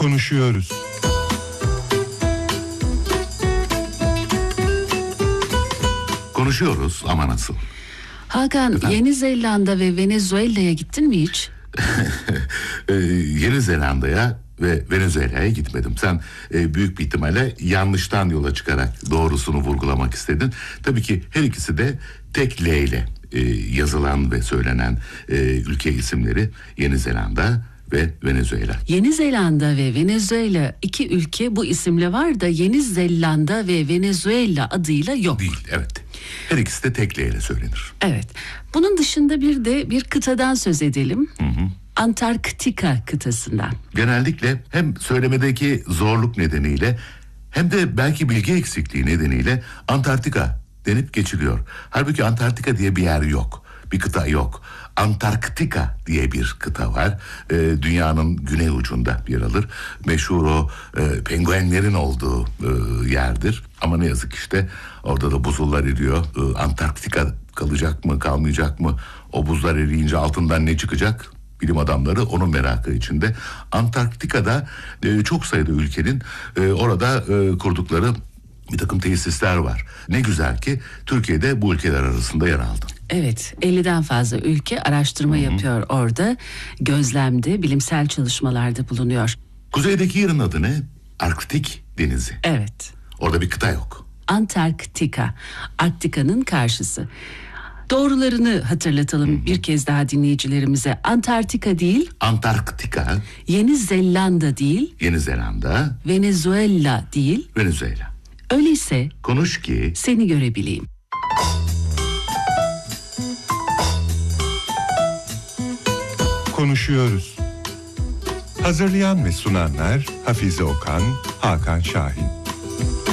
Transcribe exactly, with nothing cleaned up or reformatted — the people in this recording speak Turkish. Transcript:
Konuşuyoruz. Konuşuyoruz ama nasıl? Hakan, Efendim? Yeni Zelanda ve Venezuela'ya gittin mi hiç? Ee, Yeni Zelanda'ya ve Venezuela'ya gitmedim. Sen e, büyük bir ihtimalle yanlıştan yola çıkarak doğrusunu vurgulamak istedin. Tabii ki her ikisi de tek L ile e, yazılan ve söylenen e, ülke isimleri Yeni Zelanda ve Venezuela. Yeni Zelanda ve Venezuela iki ülke bu isimle var da Yeni Zelanda ve Venezuela adıyla yok. Değil, evet. Her ikisi de tek L ile söylenir. Evet. Bunun dışında bir de bir kıtadan söz edelim. Hı hı. Antarktika kıtasından. Genellikle hem söylemedeki zorluk nedeniyle hem de belki bilgi eksikliği nedeniyle Antarktika denip geçiliyor. Halbuki Antarktika diye bir yer yok. Bir kıta yok. Antarktika diye bir kıta var. Ee, dünyanın güney ucunda yer alır. Meşhur o e, penguenlerin olduğu e, yerdir. Ama ne yazık işte orada da buzullar eriyor. Ee, Antarktika kalacak mı, kalmayacak mı? O buzlar eriyince altından ne çıkacak? Bilim adamları onun merakı içinde. Antarktika'da e, çok sayıda ülkenin e, orada e, kurdukları bir takım tesisler var. Ne güzel ki Türkiye'de bu ülkeler arasında yer aldı. Evet, elliden fazla ülke araştırma Hı-hı. yapıyor orada. Gözlemde, bilimsel çalışmalarda bulunuyor. Kuzeydeki yerin adı ne? Arktik Denizi. Evet. Orada bir kıta yok. Antarktika, Arktika'nın karşısı. Doğrularını hatırlatalım Hı-hı. bir kez daha dinleyicilerimize. Antarktika değil, Antarktika, Yeni Zelanda değil, Yeni Zelanda, Venezuela değil. Venezuela. Öyleyse konuş ki seni görebileyim. Konuşuyoruz. Hazırlayan ve sunanlar Hafize Okan, Hakan Şahin.